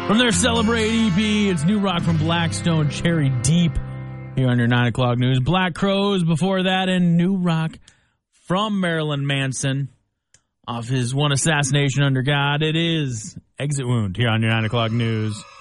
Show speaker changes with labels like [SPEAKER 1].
[SPEAKER 1] From their Celebrate EP, it's new rock from Blackstone, Cherry Deep, here on your 9 o'clock news. Black Crowes before that, and new rock from Marilyn Manson off his One Assassination Under God. It is Exit Wound here on your 9 o'clock news.